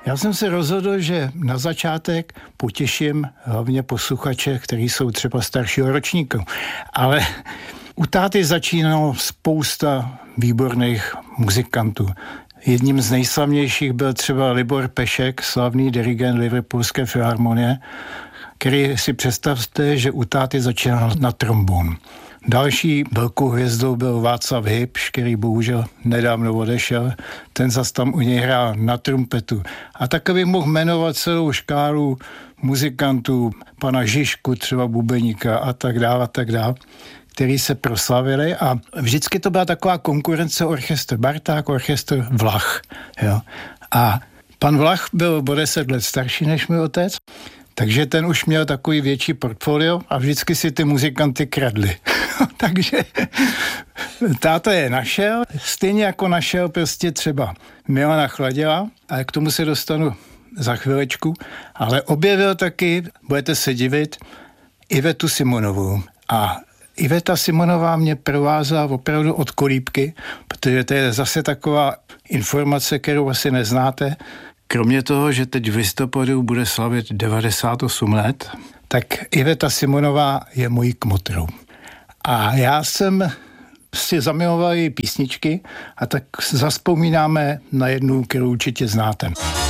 Já jsem se rozhodl, že na začátek potěším hlavně posluchače, kteří jsou třeba staršího ročníku. Ale u táty začínalo spousta výborných muzikantů. Jedním z nejslavnějších byl třeba Libor Pešek, slavný dirigent Liverpoolské filharmonie, který si představte, že u táty začínal na trombon. Další velkou hvězdou byl Václav Hybš, který bohužel nedávno odešel. Ten zas tam u něj hrál na trumpetu. A takový mohl jmenovat celou škálu muzikantů, pana Žižku, třeba bubeníka a tak dále, který se proslavili a vždycky to byla taková konkurence orchestr Barták, orchestr Vlach. Jo. A pan Vlach byl o 10 let starší než můj otec, takže ten už měl takový větší portfolio a vždycky si ty muzikanty kradli. Takže táta je našel, stejně jako našel prostě třeba Milana Chladila, ale k tomu se dostanu za chvilečku, ale objevil taky, budete se divit, Ivetu Simonovou. A Iveta Simonová mě provázela opravdu od kolíbky, protože to je zase taková informace, kterou asi neznáte. Kromě toho, že teď v listopadu bude slavit 98 let, tak Iveta Simonová je mojí kmotrou. A já jsem si zamiloval její písničky a tak zavzpomínáme na jednu, kterou určitě znáte.